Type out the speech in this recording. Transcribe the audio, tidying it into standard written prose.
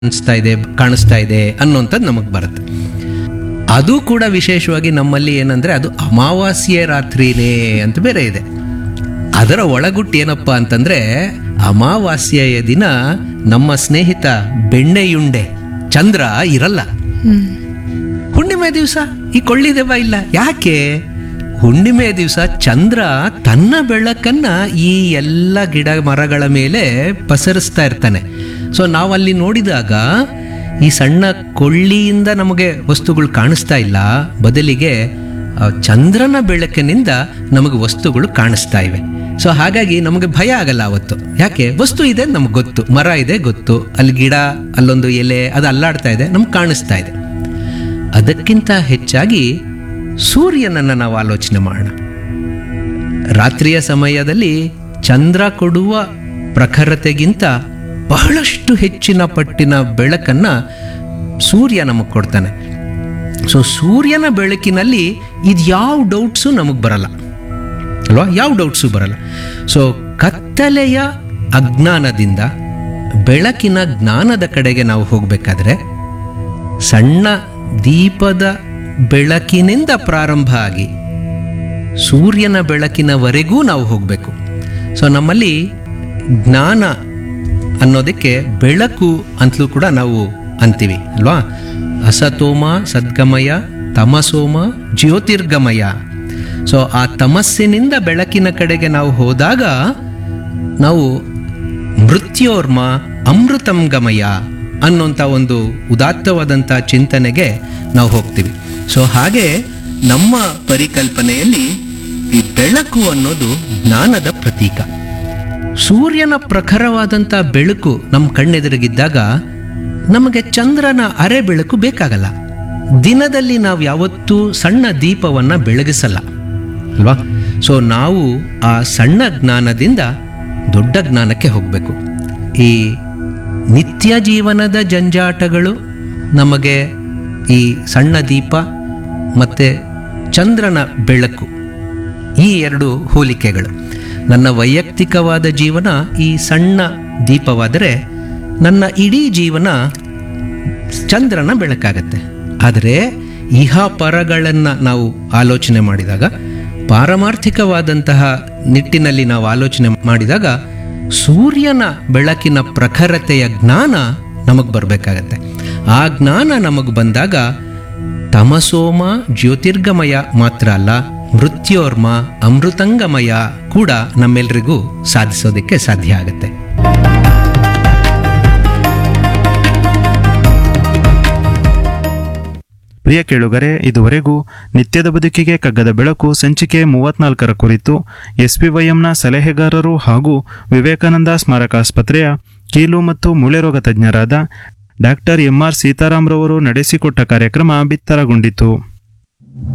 ಕಾಣಿಸ್ತಾ ಇದೆ ಅನ್ನೋಂಥದ್ದು ನಮಗೆ ಬರುತ್ತೆ. ಅದು ಕೂಡ ವಿಶೇಷವಾಗಿ ನಮ್ಮಲ್ಲಿ ಏನಂದರೆ ಅದು ಅಮಾವಾಸ್ಯೆ ರಾತ್ರಿನೇ ಅಂತ ಬೇರೆ ಇದೆ. ಅದರ ಒಳಗುಟ್ಟು ಏನಪ್ಪ ಅಂತಂದರೆ ಅಮಾವಾಸ್ಯೆಯ ದಿನ ನಮ್ಮ ಸ್ನೇಹಿತ ಬೆಣ್ಣೆಯುಂಡೆ ಚಂದ್ರ ಇರಲ್ಲ. ಹುಣ್ಣಿಮೆ ದಿವಸ ಈ ಕೊಳ್ಳಿದೆವ ಇಲ್ಲ. ಯಾಕೆ? ಹುಣ್ಣಿಮೆ ದಿವಸ ಚಂದ್ರ ತನ್ನ ಬೆಳಕನ್ನ ಈ ಎಲ್ಲ ಗಿಡ ಮರಗಳ ಮೇಲೆ ಪಸರಿಸ್ತಾ ಇರ್ತಾನೆ. ಸೊ ನಾವಲ್ಲಿ ನೋಡಿದಾಗ ಈ ಸಣ್ಣ ಕೊಳ್ಳಿಯಿಂದ ನಮಗೆ ವಸ್ತುಗಳು ಕಾಣಿಸ್ತಾ ಇಲ್ಲ, ಬದಲಿಗೆ ಚಂದ್ರನ ಬೆಳಕಿನಿಂದ ನಮಗೆ ವಸ್ತುಗಳು ಕಾಣಿಸ್ತಾ ಇವೆ. ಸೊ ಹಾಗಾಗಿ ನಮಗೆ ಭಯ ಆಗಲ್ಲ ಅವತ್ತು. ಯಾಕೆ? ವಸ್ತು ಇದೆ ನಮ್ಗೆ ಗೊತ್ತು, ಮರ ಇದೆ ಗೊತ್ತು, ಅಲ್ಲಿ ಗಿಡ, ಅಲ್ಲೊಂದು ಎಲೆ ಅದು ಅಲ್ಲಾಡ್ತಾ ಇದೆ, ನಮ್ಗೆ ಕಾಣಿಸ್ತಾ ಇದೆ. ಅದಕ್ಕಿಂತ ಹೆಚ್ಚಾಗಿ ಸೂರ್ಯನನ್ನು ನಾವು ಆಲೋಚನೆ ಮಾಡೋಣ. ರಾತ್ರಿಯ ಸಮಯದಲ್ಲಿ ಚಂದ್ರ ಕೊಡುವ ಪ್ರಖರತೆಗಿಂತ ಬಹಳಷ್ಟು ಹೆಚ್ಚಿನ ಪಟ್ಟಿನ ಬೆಳಕನ್ನ ಸೂರ್ಯ ನಮಗೆ ಕೊಡ್ತಾನೆ. ಸೊ ಸೂರ್ಯನ ಬೆಳಕಿನಲ್ಲಿ ಇದು ಯಾವ ಡೌಟ್ಸು ನಮಗೆ ಬರಲ್ಲ ಅಲ್ವಾ? ಯಾವ ಡೌಟ್ಸು ಬರಲ್ಲ. ಸೊ ಕತ್ತಲೆಯ ಅಜ್ಞಾನದಿಂದ ಬೆಳಕಿನ ಜ್ಞಾನದ ಕಡೆಗೆ ನಾವು ಹೋಗಬೇಕಾದ್ರೆ ಸಣ್ಣ ದೀಪದ ಬೆಳಕಿನಿಂದ ಪ್ರಾರಂಭ ಆಗಿ ಸೂರ್ಯನ ಬೆಳಕಿನವರೆಗೂ ನಾವು ಹೋಗಬೇಕು. ಸೊ ನಮ್ಮಲ್ಲಿ ಜ್ಞಾನ ಅನ್ನೋದಕ್ಕೆ ಬೆಳಕು ಅಂತಲೂ ಕೂಡ ನಾವು ಅಂತೀವಿ ಅಲ್ವಾ? ಅಸತೋಮ ಸದ್ಗಮಯ, ತಮಸೋಮ ಜ್ಯೋತಿರ್ಗಮಯ. ಸೊ ಆ ತಮಸ್ಸಿನಿಂದ ಬೆಳಕಿನ ಕಡೆಗೆ ನಾವು ಹೋದಾಗ ನಾವು ಮೃತ್ಯೋರ್ಮ ಅಮೃತಂ ಗಮಯ ಅನ್ನೋಂಥ ಒಂದು ಉದಾತ್ತವಾದಂಥ ಚಿಂತನೆಗೆ ನಾವು ಹೋಗ್ತೀವಿ. ಸೊ ಹಾಗೆ ನಮ್ಮ ಪರಿಕಲ್ಪನೆಯಲ್ಲಿ ಈ ಬೆಳಕು ಅನ್ನೋದು ಜ್ಞಾನದ ಪ್ರತೀಕ. ಸೂರ್ಯನ ಪ್ರಖರವಾದಂಥ ಬೆಳಕು ನಮ್ಮ ಕಣ್ಣೆದುರಿಗಿದ್ದಾಗ ನಮಗೆ ಚಂದ್ರನ ಅರೆ ಬೆಳಕು ಬೇಕಾಗಲ್ಲ. ದಿನದಲ್ಲಿ ನಾವು ಯಾವತ್ತೂ ಸಣ್ಣ ದೀಪವನ್ನು ಬೆಳಗಿಸಲ್ಲ ಅಲ್ವಾ? ಸೊ ನಾವು ಆ ಸಣ್ಣ ಜ್ಞಾನದಿಂದ ದೊಡ್ಡ ಜ್ಞಾನಕ್ಕೆ ಹೋಗಬೇಕು. ಈ ನಿತ್ಯ ಜೀವನದ ಜಂಜಾಟಗಳು ನಮಗೆ ಈ ಸಣ್ಣ ದೀಪ ಮತ್ತು ಚಂದ್ರನ ಬೆಳಕು, ಈ ಎರಡು ಹೋಲಿಕೆಗಳು. ನನ್ನ ವೈಯಕ್ತಿಕವಾದ ಜೀವನ ಈ ಸಣ್ಣ ದೀಪವಾದರೆ ನನ್ನ ಇಡೀ ಜೀವನ ಚಂದ್ರನ ಬೆಳಕಾಗತ್ತೆ. ಆದರೆ ಇಹ ಪರಗಳನ್ನು ನಾವು ಆಲೋಚನೆ ಮಾಡಿದಾಗ, ಪಾರಮಾರ್ಥಿಕವಾದಂತಹ ನಿಟ್ಟಿನಲ್ಲಿ ನಾವು ಆಲೋಚನೆ ಮಾಡಿದಾಗ ಸೂರ್ಯನ ಬೆಳಕಿನ ಪ್ರಖರತೆಯ ಜ್ಞಾನ ನಮಗೆ ಬರಬೇಕಾಗತ್ತೆ. ಆ ಜ್ಞಾನ ನಮಗೆ ಬಂದಾಗ ತಮಸೋಮ ಜ್ಯೋತಿರ್ಗಮಯ ಮಾತ್ರ ಅಲ್ಲ, ಮೃತ್ಯೋರ್ಮ ಅಮೃತಂಗಮಯ ಕೂಡ ನಮ್ಮೆಲ್ಲರಿಗೂ ಸಾಧಿಸೋದಕ್ಕೆ ಸಾಧ್ಯ ಆಗುತ್ತೆ. ಪ್ರಿಯ ಕೇಳುಗರೆ, ಇದುವರೆಗೂ ನಿತ್ಯದ ಬದುಕಿಗೆ ಕಗ್ಗದ ಬೆಳಕು ಸಂಚಿಕೆ 34 ಕುರಿತು SPYMನ ಸಲಹೆಗಾರರು ಹಾಗೂ ವಿವೇಕಾನಂದ ಸ್ಮಾರಕಾಸ್ಪತ್ರೆಯ ಕೀಲು ಮತ್ತು ಮೂಳೆ ರೋಗ ತಜ್ಞರಾದ ಡಾಕ್ಟರ್ MR ಸೀತಾರಾಮ್ರವರು ನಡೆಸಿಕೊಟ್ಟ ಕಾರ್ಯಕ್ರಮ ಬಿತ್ತರಗೊಂಡಿತು.